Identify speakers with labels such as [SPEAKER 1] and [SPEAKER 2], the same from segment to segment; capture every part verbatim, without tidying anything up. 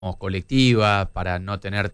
[SPEAKER 1] colectiva, para no tener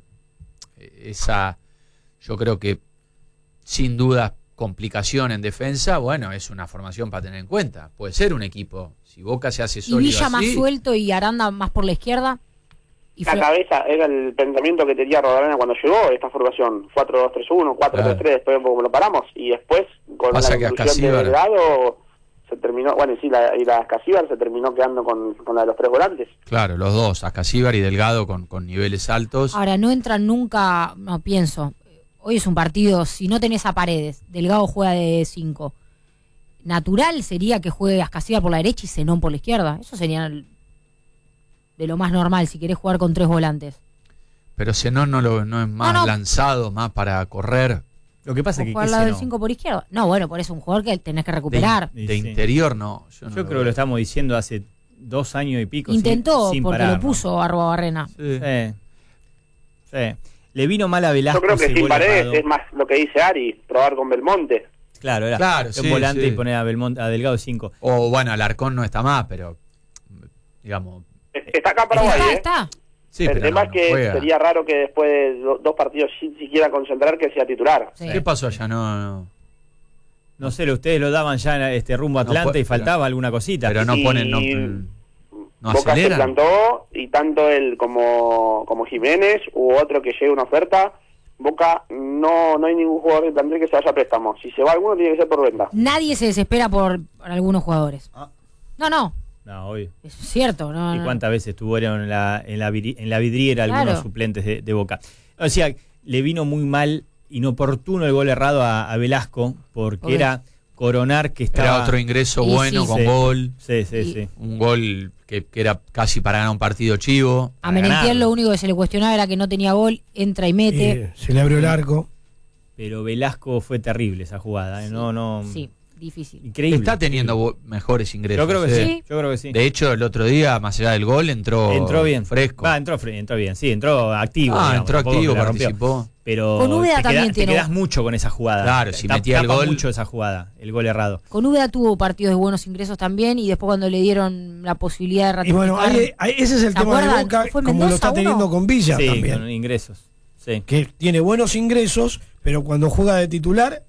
[SPEAKER 1] esa, yo creo que sin duda complicación en defensa, bueno, es una formación para tener en cuenta. Puede ser un equipo, si Boca se hace sólido
[SPEAKER 2] y Villa
[SPEAKER 1] así,
[SPEAKER 2] más suelto y Aranda más por la izquierda. Y
[SPEAKER 3] la
[SPEAKER 2] Flo-
[SPEAKER 3] cabeza era el pensamiento que tenía Rodarena cuando llegó esta formación, cuatro dos tres uno, cuatro tres tres, después como lo paramos, y después con
[SPEAKER 1] Pasa
[SPEAKER 3] la
[SPEAKER 1] que a
[SPEAKER 3] inclusión de
[SPEAKER 1] Casíbar-
[SPEAKER 3] Delgado se terminó, bueno, y sí, la, y la Casíbar se terminó quedando con, con la de los tres volantes.
[SPEAKER 1] claro, los dos, Acasíbar y Delgado con, con niveles altos.
[SPEAKER 2] Ahora, no entran nunca, no pienso, hoy es un partido, si no tenés a Paredes, Delgado juega de cinco, natural sería que juegue Ascasíbar por la derecha y Zenón por la izquierda. Eso sería el- de lo más normal si querés jugar con tres volantes.
[SPEAKER 1] Pero Zenón no, lo, no es más
[SPEAKER 2] No, no.
[SPEAKER 1] lanzado, más para correr.
[SPEAKER 4] Lo que pasa
[SPEAKER 2] ¿O
[SPEAKER 4] es que
[SPEAKER 2] jugar
[SPEAKER 4] qué
[SPEAKER 2] al lado
[SPEAKER 4] sé
[SPEAKER 2] del
[SPEAKER 4] no.
[SPEAKER 2] cinco por izquierda? No, bueno, por eso es un jugador que tenés que recuperar.
[SPEAKER 1] De,
[SPEAKER 4] Y
[SPEAKER 1] de
[SPEAKER 4] sí.
[SPEAKER 1] interior no. Yo, no
[SPEAKER 4] Yo creo que lo estamos diciendo hace dos años y pico.
[SPEAKER 2] Intentó,
[SPEAKER 4] sin, sin
[SPEAKER 2] porque
[SPEAKER 4] parar,
[SPEAKER 2] lo puso a Barrena.
[SPEAKER 1] Sí.
[SPEAKER 4] Sí. Sí. Le vino mal a Velasco.
[SPEAKER 3] Yo creo que
[SPEAKER 4] ese
[SPEAKER 3] sin
[SPEAKER 4] gol
[SPEAKER 3] Paredes
[SPEAKER 4] errado.
[SPEAKER 3] es más lo que dice Ari, probar con Belmonte.
[SPEAKER 4] Claro, era
[SPEAKER 1] Claro,
[SPEAKER 4] un
[SPEAKER 1] sí,
[SPEAKER 4] volante
[SPEAKER 1] sí.
[SPEAKER 4] y poner a, Belmonte, a Delgado cinco.
[SPEAKER 1] O bueno, Alarcón no está más, pero digamos.
[SPEAKER 3] Está acá Paraguay,
[SPEAKER 2] Está,
[SPEAKER 3] ¿eh?
[SPEAKER 2] está.
[SPEAKER 1] Sí,
[SPEAKER 3] el
[SPEAKER 1] pero
[SPEAKER 3] tema
[SPEAKER 1] no,
[SPEAKER 3] es que
[SPEAKER 1] no juega.
[SPEAKER 3] sería raro que después de do- dos partidos sin siquiera concentrar que sea titular.
[SPEAKER 2] Sí.
[SPEAKER 1] ¿Qué pasó allá? No, no.
[SPEAKER 4] No sé, ustedes lo daban ya este rumbo a
[SPEAKER 1] No,
[SPEAKER 4] Atlanta
[SPEAKER 1] pues,
[SPEAKER 4] y faltaba alguna cosita.
[SPEAKER 1] Pero no
[SPEAKER 3] Y
[SPEAKER 1] ponen, no, no
[SPEAKER 3] Boca se
[SPEAKER 1] aceleran.
[SPEAKER 3] plantó y tanto él como, como Jiménez u otro que llegue una oferta, Boca no no hay ningún jugador del plantel que se vaya a préstamo. Si se va alguno tiene que ser por venta.
[SPEAKER 2] Nadie se desespera por, por algunos jugadores.
[SPEAKER 4] Ah.
[SPEAKER 2] No, no,
[SPEAKER 4] No, obvio.
[SPEAKER 2] es cierto. No,
[SPEAKER 4] ¿Y
[SPEAKER 2] no.
[SPEAKER 4] cuántas veces estuvieron en la, en la, viri- en la vidriera algunos
[SPEAKER 2] Claro.
[SPEAKER 4] suplentes de, de Boca? O sea, le vino muy mal, inoportuno el gol errado a, a Velasco, porque
[SPEAKER 2] Ok.
[SPEAKER 4] era coronar que estaba...
[SPEAKER 1] Era otro ingreso
[SPEAKER 2] Y
[SPEAKER 1] bueno
[SPEAKER 2] sí.
[SPEAKER 1] con
[SPEAKER 4] Sí.
[SPEAKER 1] gol.
[SPEAKER 4] Sí, sí,
[SPEAKER 2] Y-
[SPEAKER 4] sí.
[SPEAKER 1] Un gol que, que era casi para ganar un partido chivo.
[SPEAKER 2] A Merentiel
[SPEAKER 4] ganarlo.
[SPEAKER 2] lo único que se le cuestionaba era que no tenía gol, entra y mete.
[SPEAKER 5] Eh, se le abrió el arco.
[SPEAKER 4] Pero Velasco fue terrible esa jugada. ¿eh? No, no...
[SPEAKER 2] Sí, difícil.
[SPEAKER 4] Increíble.
[SPEAKER 1] Está teniendo bo- mejores ingresos.
[SPEAKER 4] Yo creo que
[SPEAKER 1] eh.
[SPEAKER 4] sí.
[SPEAKER 2] Sí.
[SPEAKER 4] Yo creo que sí.
[SPEAKER 1] De hecho, el otro día, más allá del gol, entró,
[SPEAKER 4] entró bien.
[SPEAKER 1] fresco.
[SPEAKER 4] Va, entró, fre- entró bien. Sí, entró activo.
[SPEAKER 1] ah,
[SPEAKER 4] digamos,
[SPEAKER 1] entró
[SPEAKER 4] tampoco
[SPEAKER 1] activo,
[SPEAKER 4] que la rompió.
[SPEAKER 1] participó.
[SPEAKER 4] Pero
[SPEAKER 2] Con Úbeda
[SPEAKER 4] te,
[SPEAKER 2] también
[SPEAKER 4] queda- te
[SPEAKER 2] tiene-
[SPEAKER 4] quedas mucho con esa jugada.
[SPEAKER 1] Claro, si
[SPEAKER 4] Tap-
[SPEAKER 1] metía el
[SPEAKER 4] tapa
[SPEAKER 1] gol-
[SPEAKER 4] mucho esa jugada, el gol errado.
[SPEAKER 2] Con Úbeda tuvo partidos de buenos ingresos también y después cuando le dieron la posibilidad de
[SPEAKER 5] Y
[SPEAKER 2] ratificar.
[SPEAKER 5] bueno, ahí- ahí- ese es el
[SPEAKER 2] ¿Se
[SPEAKER 5] tema de
[SPEAKER 2] acuerdan?
[SPEAKER 5] Boca,
[SPEAKER 2] ¿Fue
[SPEAKER 5] como
[SPEAKER 2] Mendoza
[SPEAKER 5] lo está
[SPEAKER 2] uno?
[SPEAKER 5] teniendo con Villa
[SPEAKER 4] Sí,
[SPEAKER 5] también.
[SPEAKER 4] con ingresos. Sí.
[SPEAKER 5] Que tiene buenos ingresos, pero cuando juega de titular,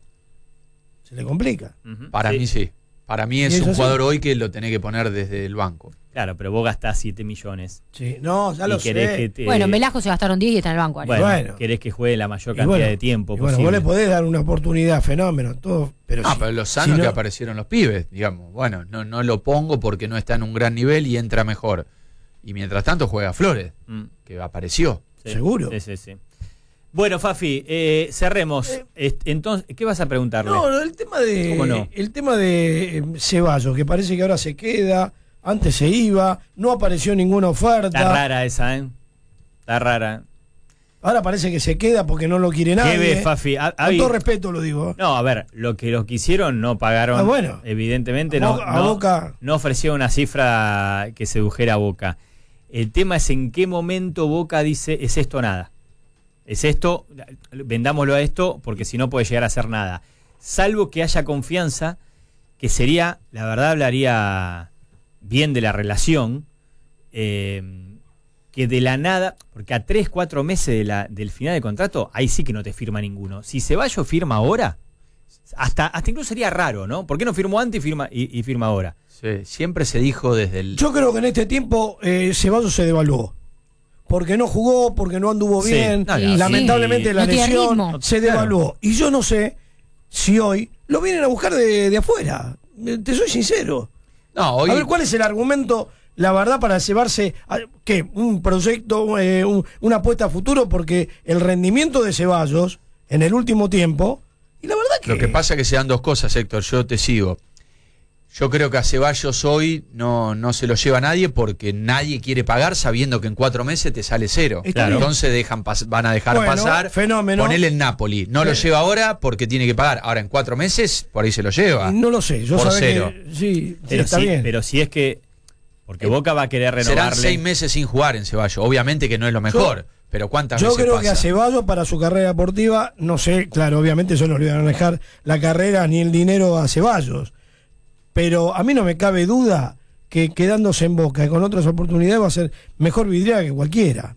[SPEAKER 5] se le complica.
[SPEAKER 4] Ujú.
[SPEAKER 1] Para
[SPEAKER 4] Sí.
[SPEAKER 1] mí sí. Para mí
[SPEAKER 5] Y
[SPEAKER 1] es
[SPEAKER 5] eso
[SPEAKER 1] un
[SPEAKER 5] sí.
[SPEAKER 1] jugador hoy que lo tenés que poner desde el banco.
[SPEAKER 4] Claro, pero vos gastás siete millones.
[SPEAKER 5] Sí, no, ya
[SPEAKER 4] y
[SPEAKER 5] lo
[SPEAKER 4] querés
[SPEAKER 5] sé.
[SPEAKER 4] que te-
[SPEAKER 2] Bueno, en Velasco se gastaron diez y está en el banco. Ari.
[SPEAKER 4] Bueno,
[SPEAKER 5] Bueno.
[SPEAKER 4] querés que juegue la mayor
[SPEAKER 5] Y
[SPEAKER 4] cantidad
[SPEAKER 5] bueno,
[SPEAKER 4] de tiempo
[SPEAKER 5] y bueno,
[SPEAKER 4] posible.
[SPEAKER 5] vos le podés dar una oportunidad, fenómeno, todo. Pero
[SPEAKER 1] No,
[SPEAKER 5] si-
[SPEAKER 1] pero lo sano
[SPEAKER 5] si
[SPEAKER 1] es que
[SPEAKER 5] no-
[SPEAKER 1] aparecieron los pibes, digamos. Bueno, no, no lo pongo porque no está en un gran nivel y entra mejor. Y mientras tanto juega Flores,
[SPEAKER 4] Mm,
[SPEAKER 1] que apareció.
[SPEAKER 4] sí.
[SPEAKER 5] ¿Seguro?
[SPEAKER 4] Sí, sí, sí. Bueno, Fafi, eh, cerremos. Est- Entonces, ¿qué vas a preguntarle?
[SPEAKER 5] No, no, el tema de
[SPEAKER 4] ¿Cómo no?
[SPEAKER 5] el tema de eh, Ceballos, que parece que ahora se queda, antes se iba, no apareció ninguna oferta.
[SPEAKER 4] Está rara esa, ¿eh? Está rara.
[SPEAKER 5] Ahora parece que se queda porque no lo quiere nadie.
[SPEAKER 4] ¿Qué ves, Fafi? A-
[SPEAKER 5] Con
[SPEAKER 4] Avi-
[SPEAKER 5] todo respeto lo digo.
[SPEAKER 4] No, a ver, lo que los quisieron no pagaron.
[SPEAKER 5] Ah, bueno.
[SPEAKER 4] Evidentemente
[SPEAKER 5] A
[SPEAKER 4] no,
[SPEAKER 5] Boca- a
[SPEAKER 4] no,
[SPEAKER 5] Boca-
[SPEAKER 4] no ofreció una cifra que sedujera a Boca. El tema es en qué momento Boca dice, es esto o nada. Es esto, vendámoslo a esto, porque si no puede llegar a ser nada. Salvo que haya confianza, que sería, la verdad hablaría bien de la relación, eh, que de la nada, porque a tres, cuatro meses de la, del final de contrato, ahí sí que no te firma ninguno. Si Ceballos firma ahora, hasta, hasta incluso sería raro, ¿no? ¿Por qué no firmó antes y firma, y, y firma ahora?
[SPEAKER 1] Sí, siempre se dijo desde el...
[SPEAKER 5] Yo creo que en este tiempo eh, Ceballos se devaluó. Porque no jugó, porque no anduvo
[SPEAKER 4] Sí.
[SPEAKER 5] bien.
[SPEAKER 4] No,
[SPEAKER 2] y
[SPEAKER 5] lamentablemente
[SPEAKER 2] sí.
[SPEAKER 5] la
[SPEAKER 2] No tiene
[SPEAKER 5] lesión
[SPEAKER 2] ritmo.
[SPEAKER 5] se
[SPEAKER 4] Claro.
[SPEAKER 5] devaluó. Y yo no sé si hoy lo vienen a buscar de, de afuera. Eh, Te soy sincero.
[SPEAKER 1] No, hoy...
[SPEAKER 5] A ver, ¿cuál es el argumento, la verdad, para llevarse a, ¿qué? Un proyecto, eh, un- una apuesta a futuro? Porque el rendimiento de Ceballos en el último tiempo, y la verdad que...
[SPEAKER 1] Lo que pasa es que se dan dos cosas, Héctor, yo te sigo. Yo creo que a Ceballos hoy no, no se lo lleva nadie porque nadie quiere pagar sabiendo que en cuatro meses te sale cero.
[SPEAKER 5] Está bien.
[SPEAKER 1] Entonces dejan pas- van a dejar
[SPEAKER 5] Bueno,
[SPEAKER 1] pasar.
[SPEAKER 5] fenómeno.
[SPEAKER 1] Ponele el Napoli. No lo
[SPEAKER 5] Sí.
[SPEAKER 1] lleva ahora porque tiene que pagar. Ahora en cuatro meses por ahí se lo lleva.
[SPEAKER 5] No lo sé, yo
[SPEAKER 1] Por
[SPEAKER 5] sabés
[SPEAKER 1] cero.
[SPEAKER 5] que... Sí, sí,
[SPEAKER 4] Pero,
[SPEAKER 5] está
[SPEAKER 4] si,
[SPEAKER 5] bien.
[SPEAKER 4] pero si es que, porque Boca va a querer
[SPEAKER 1] Serán
[SPEAKER 4] renovarle.
[SPEAKER 1] seis meses sin jugar en Ceballos. Obviamente que no es lo mejor. pero ¿cuántas
[SPEAKER 5] Yo
[SPEAKER 1] veces
[SPEAKER 5] creo
[SPEAKER 1] pasa?
[SPEAKER 5] que a Ceballos para su carrera deportiva, no sé, claro, obviamente eso no le van a dejar la carrera ni el dinero a Ceballos. Pero a mí no me cabe duda que quedándose en Boca y con otras oportunidades va a ser mejor vidriera que cualquiera.